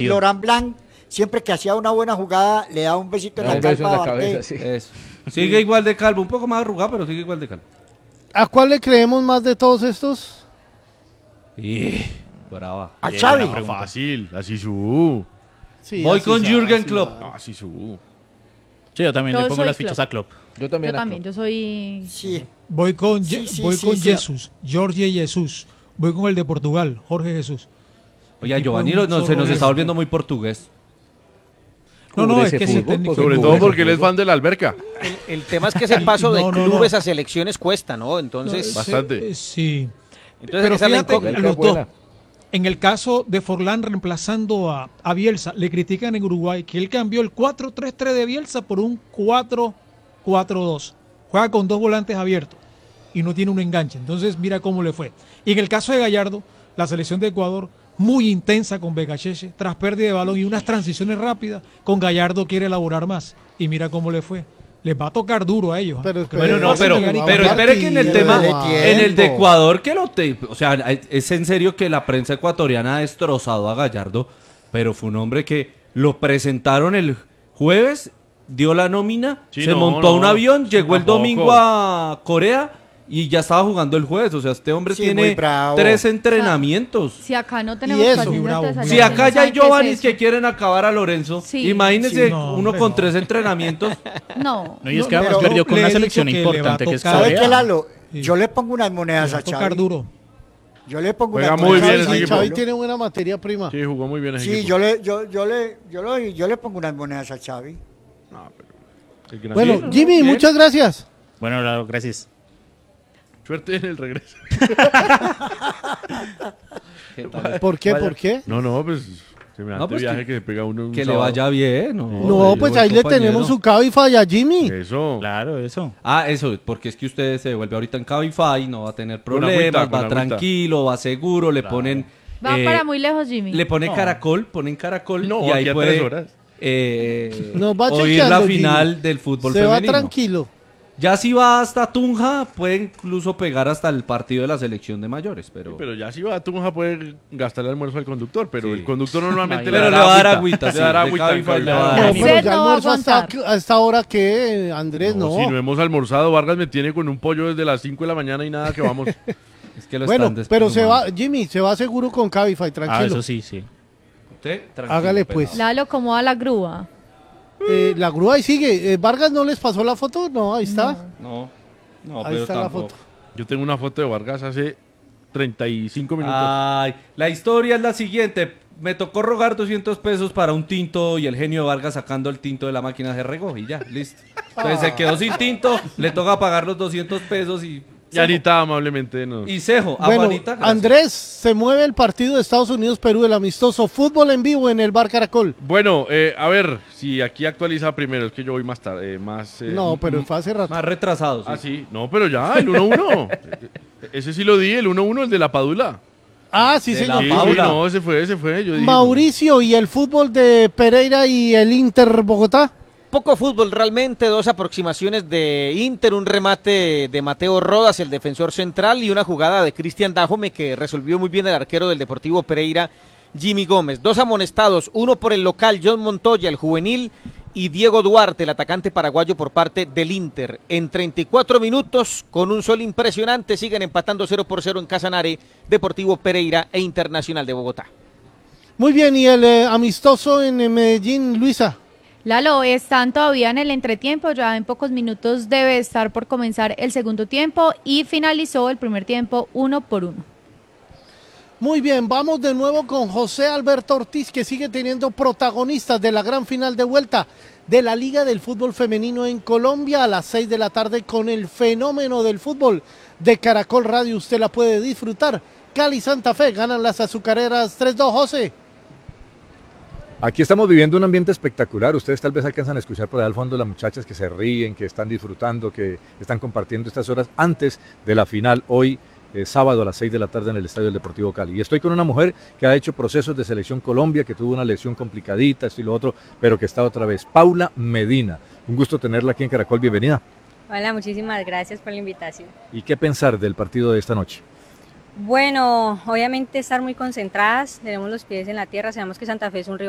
partido. Laurent Blanc, siempre que hacía una buena jugada, le daba un besito en la beso en la calva. cabeza, sí. Eso. Sigue igual de calvo, un poco más arrugado, pero sigue igual de calvo. ¿A cuál le creemos más de todos estos? Y brava. A Xavi. No, fácil, a Zizou. Sí, Voy así con sabe, Jürgen así Klopp. sabe. No, a Zizou. Sí, yo también Yo le pongo soy las fichas Klopp. a Klopp. Yo también. Yo también, yo soy... Sí. Voy con, Sí, sí, voy sí, con sí. Jesús, Jorge Jesús. Voy con el de Portugal, Jorge Jesús. Oye, El tipo Giovanni es un se nos zorro está eso. volviendo muy portugués. No, Cubre es ese que ese fútbol, técnico... Sobre Cubre todo ese porque él es fútbol. fan de la alberca. El tema es que ese paso de No, no, clubes no. a selecciones cuesta, ¿no? Entonces, Bastante. Sí. entonces Pero esa es la fíjate, incógnita. los buena. dos. En el caso de Forlán reemplazando a Bielsa, le critican en Uruguay que él cambió el 4-3-3 de Bielsa por un 4-4-2. Juega con dos volantes abiertos y no tiene un enganche. Entonces mira cómo le fue. Y en el caso de Gallardo, la selección de Ecuador, muy intensa con Becacheche, tras pérdida de balón y unas transiciones rápidas, con Gallardo quiere elaborar más. Y mira cómo le fue. Les va a tocar duro a ellos. Pero Bueno, no, Fácil pero de ganar. espere que en el tema, Partido. en el de Ecuador, o sea, es en serio que la prensa ecuatoriana ha destrozado a Gallardo, pero fue un hombre que lo presentaron el jueves, dio la nómina, Sí, se no, montó a un no, avión, llegó el tampoco. domingo a Corea y ya estaba jugando el jueves. O sea, este hombre Sí, tiene muy bravo. 3 entrenamientos. Si acá no tenemos eso, paciencia, bravo. entonces Si allá acá no ya hay saben qué es Giovannis eso. que quieren acabar a Lorenzo, Sí. imagínense Sí, no, uno hombre, con no. 3 entrenamientos. No. No, y es que No, además pero perdió con le una he selección dicho que le va a importante que es tocar. ¿Sabe Corea. qué, Lalo? Sí. Yo le pongo unas monedas Les va a a tocar Xavi. duro. Yo le pongo Juega unas muy monedas bien a ese Xavi. equipo. Xavi tiene buena materia prima. Sí, jugó muy bien ese Sí, equipo. yo le pongo unas monedas a Xavi. No, pero el gran- Bueno, Bien, Jimmy, bien. muchas gracias. Bueno, Lalo, gracias. Suerte en el regreso. ¿Por qué? ¿Por qué? No, pues semejante No, pues viaje que se pega uno un Que le sábado. vaya bien. No, pues ahí le compañero. tenemos su Cabify a Jimmy. Eso. Claro, eso. Ah, eso, porque es que usted se devuelve ahorita en Cabify, no va a tener Con problemas, agüita, va con agüita. tranquilo, va seguro, le ponen... Va eh, para muy lejos, Jimmy. Le ponen caracol No, y ahí aquí a puede 3 horas. Nos va oír chequeando, la Jimmy. final del fútbol Se va femenino. tranquilo. Ya si va hasta Tunja, puede incluso pegar hasta el partido de la selección de mayores, pero... Pero ya si va a Tunja puede gastar el almuerzo al conductor, pero Sí. el conductor normalmente Pero le va a dar agüita, Le sí, dará de agüita. Cabify en le va a dar Cabify. No, Usted pero ya no va a almuerzo aguantar. hasta ahora que Andrés, no. Si no hemos almorzado, Vargas me tiene con un pollo desde las 5 de la mañana y nada que vamos. Es que lo Bueno, están pero se va, desplumando. Jimmy, se va seguro con Cabify, Ah, tranquilo. eso sí, sí. Usted, tranquilo, Hágale, pelado. pues. Lalo, ¿cómo va la grúa? La grúa ahí sigue. ¿Vargas no les pasó la foto? No, ahí está. No, Ahí pero está la tampoco. foto. Yo tengo una foto de Vargas hace 35 minutos. Ay, la historia es la siguiente. Me tocó rogar 200 pesos para un tinto y el genio Vargas sacando el tinto de la máquina se regó y ya, listo. Entonces se quedó sin tinto, le toca pagar los 200 pesos y... Y Anita amablemente nos... Y cejo, a Bueno, Juanita, gracias. Andrés, se mueve el partido de Estados Unidos-Perú, el amistoso. Fútbol en vivo en el Bar Caracol. Bueno, a ver, si aquí actualiza primero, es que yo voy más tarde, No, pero fue hace rato. Más retrasados. Ah, sí, no, pero ya, el 1-1. Ese sí lo di, el 1-1, el de la Padula. Ah, sí, De la señor. Sí, Paula. no, ese fue, yo dije, Mauricio, ¿y el fútbol de Pereira y el Inter Bogotá? Poco fútbol realmente, dos aproximaciones de Inter, un remate de Mateo Rodas, el defensor central, y una jugada de Cristian Dajome que resolvió muy bien el arquero del Deportivo Pereira, Jimmy Gómez. Dos amonestados, uno por el local, John Montoya, el juvenil, y Diego Duarte, el atacante paraguayo por parte del Inter. En 34 minutos, con un sol impresionante, siguen empatando 0-0 en Casanare, Deportivo Pereira e Internacional de Bogotá. Muy bien, ¿y el amistoso en Medellín, Luisa? Lalo, están todavía en el entretiempo, ya en pocos minutos debe estar por comenzar el segundo tiempo y finalizó el primer tiempo 1-1. Muy bien, vamos de nuevo con José Alberto Ortiz, que sigue teniendo protagonistas de la gran final de vuelta de la Liga del Fútbol Femenino en Colombia a las 6 de la tarde con el fenómeno del fútbol de Caracol Radio. Usted la puede disfrutar. Cali Santa Fe ganan las azucareras 3-2, José. Aquí estamos viviendo un ambiente espectacular. Ustedes tal vez alcanzan a escuchar por allá al fondo las muchachas que se ríen, que están disfrutando, que están compartiendo estas horas antes de la final hoy, sábado a las 6 de la tarde en el Estadio del Deportivo Cali. Y estoy con una mujer que ha hecho procesos de selección Colombia, que tuvo una lesión complicadita, esto y lo otro, pero que está otra vez. Paula Medina. Un gusto tenerla aquí en Caracol. Bienvenida. Hola, muchísimas gracias por la invitación. ¿Y qué pensar del partido de esta noche? Bueno, obviamente estar muy concentradas, tenemos los pies en la tierra, sabemos que Santa Fe es un rival